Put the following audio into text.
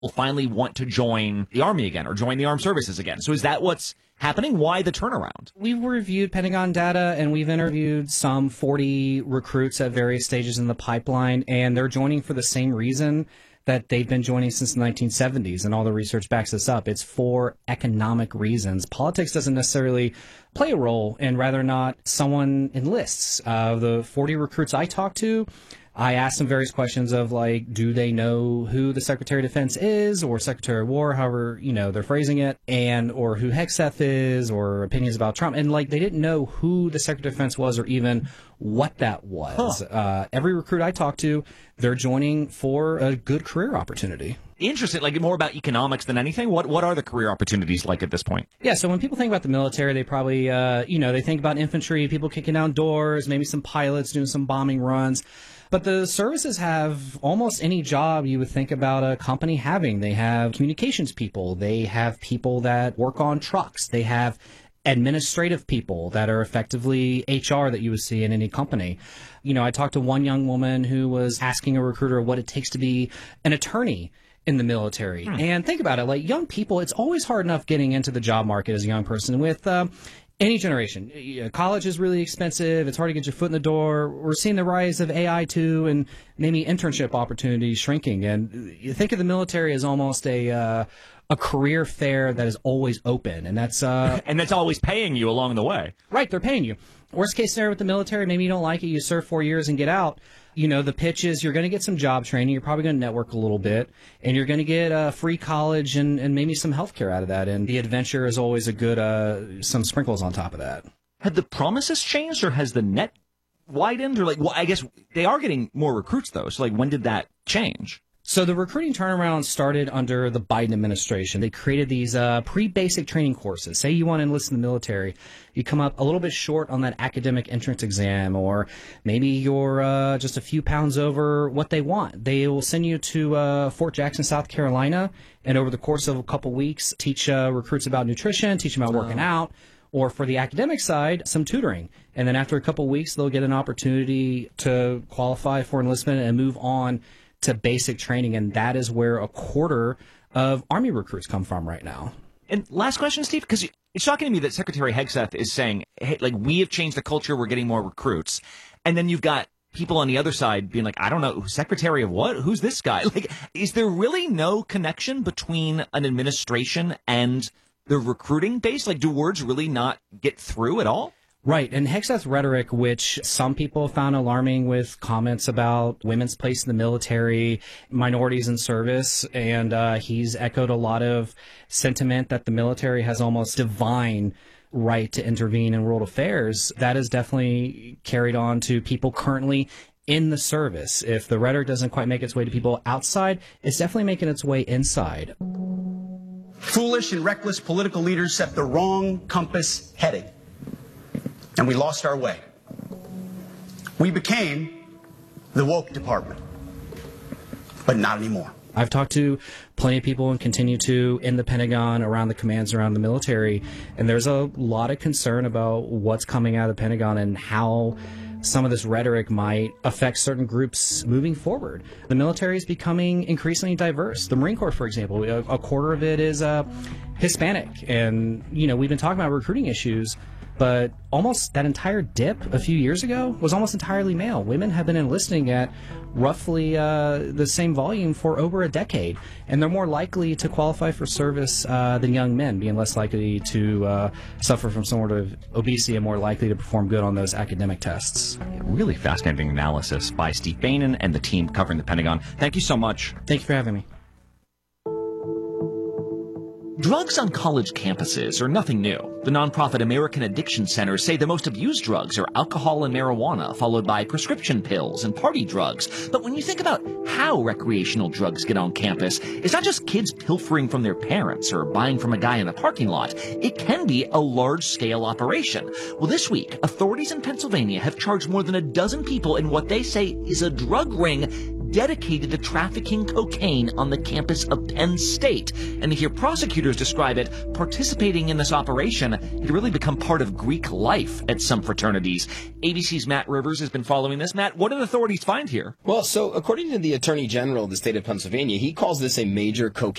will finally want to join the Army again or join the armed services again. So is that what's happening? Why the turnaround? We've reviewed Pentagon data, and we've interviewed some 40 recruits at various stages in the pipeline, and they're joining for the same reason that they've been joining since the 1970s, and all the research backs this up. It's for economic reasons. Politics doesn't necessarily play a role, and rather not someone enlists. The 40 recruits I talked to, I asked them various questions of, like, do they know who the Secretary of Defense is, or Secretary of War, however, they're phrasing it, and or who Hegseth is, or opinions about Trump. And, like, they didn't know who the Secretary of Defense was or even what that was. Every recruit I talked to, they're joining for a good career opportunity. Interesting, like more about economics than anything. What are the career opportunities like at this point? Yeah, so when people think about the military, they probably, they think about infantry, people kicking down doors, maybe some pilots doing some bombing runs. But the services have almost any job you would think about a company having. They have communications people. They have people that work on trucks. They have administrative people that are effectively HR that you would see in any company. I talked to one young woman who was asking a recruiter what it takes to be an attorney in the military. And think about it, like young people, it's always hard enough getting into the job market as a young person with any generation. College is really expensive. It's hard to get your foot in the door. We're seeing the rise of AI too, and maybe internship opportunities shrinking. And you think of the military as almost a career fair that is always open, and that's and that's always paying you along the way. Right, they're paying you. Worst case scenario with the military, maybe you don't like it, you serve 4 years and get out. The pitch is you're going to get some job training, you're probably going to network a little bit, and you're going to get free college and maybe some health care out of that. And the adventure is always a good, some sprinkles on top of that. Have the promises changed, or has the net widened? Or I guess they are getting more recruits, though. So, when did that change? So the recruiting turnaround started under the Biden administration. They created these pre-basic training courses. Say you want to enlist in the military, you come up a little bit short on that academic entrance exam, or maybe you're just a few pounds over what they want. They will send you to Fort Jackson, South Carolina, and over the course of a couple weeks, teach recruits about nutrition, teach them about working out, or for the academic side, some tutoring. And then after a couple weeks, they'll get an opportunity to qualify for enlistment and move on to basic training, and that is where a quarter of Army recruits come from right now. And last question, Steve, because it's shocking to me that Secretary Hegseth is saying, hey, we have changed the culture, we're getting more recruits. And then you've got people on the other side being like, I don't know, Secretary of what? Who's this guy? Is there really no connection between an administration and the recruiting base? Do words really not get through at all? Right, and Hegseth's rhetoric, which some people found alarming with comments about women's place in the military, minorities in service, and he's echoed a lot of sentiment that the military has almost divine right to intervene in world affairs. That is definitely carried on to people currently in the service. If the rhetoric doesn't quite make its way to people outside, it's definitely making its way inside. Foolish and reckless political leaders set the wrong compass heading, and we lost our way. We became the woke department, but not anymore. I've talked to plenty of people and continue to in the Pentagon, around the commands, around the military, and there's a lot of concern about what's coming out of the Pentagon and how some of this rhetoric might affect certain groups moving forward. The military is becoming increasingly diverse. The Marine Corps, for example, a quarter of it is Hispanic, and we've been talking about recruiting issues, but almost that entire dip a few years ago was almost entirely male. Women have been enlisting at roughly the same volume for over a decade, and they're more likely to qualify for service than young men, being less likely to suffer from some sort of obesity and more likely to perform good on those academic tests. Really fascinating analysis by Steve Beynon and the team covering the Pentagon. Thank you so much. Thank you for having me. Drugs on college campuses are nothing new. The nonprofit American Addiction Centers say the most abused drugs are alcohol and marijuana, followed by prescription pills and party drugs. But when you think about how recreational drugs get on campus, it's not just kids pilfering from their parents or buying from a guy in the parking lot. It can be a large-scale operation. Well, this week, authorities in Pennsylvania have charged more than a dozen people in what they say is a drug ring dedicated to trafficking cocaine on the campus of Penn State. And to hear prosecutors describe it, participating in this operation had really become part of Greek life at some fraternities. ABC's Matt Rivers has been following this. Matt, what did authorities find here? Well, so according to the Attorney General of the state of Pennsylvania, he calls this a major cocaine